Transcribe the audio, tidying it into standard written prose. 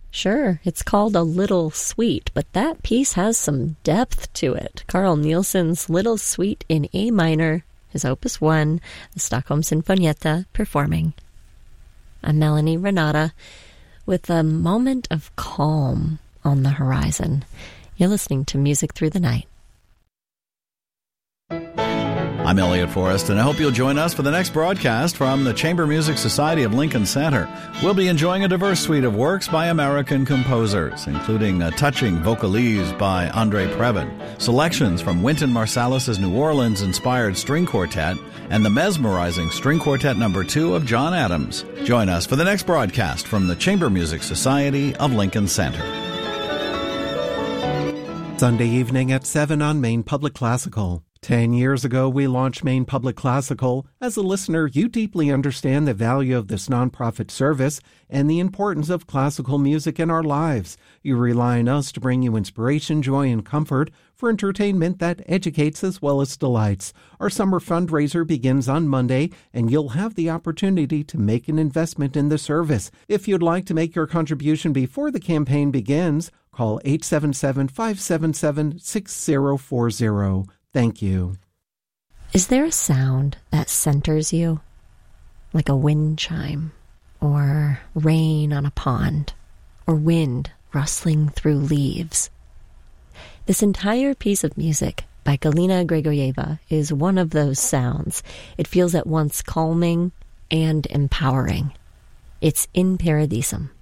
Sure, it's called A Little Suite, but that piece has some depth to it. Carl Nielsen's Little Suite in A minor, his Opus 1, the Stockholm Sinfonietta, performing. I'm Melanie Renata with a moment of calm on the horizon. You're listening to Music Through the Night. I'm Elliot Forrest, and I hope you'll join us for the next broadcast from the Chamber Music Society of Lincoln Center. We'll be enjoying a diverse suite of works by American composers, including a touching vocalise by Andre Previn, selections from Wynton Marsalis' New Orleans-inspired string quartet, and the mesmerizing String Quartet No. 2 of John Adams. Join us for the next broadcast from the Chamber Music Society of Lincoln Center. Sunday evening at 7 on Maine Public Classical. 10 years ago, we launched Maine Public Classical. As a listener, you deeply understand the value of this nonprofit service and the importance of classical music in our lives. You rely on us to bring you inspiration, joy, and comfort for entertainment that educates as well as delights. Our summer fundraiser begins on Monday, and you'll have the opportunity to make an investment in the service. If you'd like to make your contribution before the campaign begins, call 877-577-6040. Thank you. Is there a sound that centers you? Like a wind chime, or rain on a pond, or wind rustling through leaves? This entire piece of music by Galina Grigorieva is one of those sounds. It feels at once calming and empowering. It's In Paradisum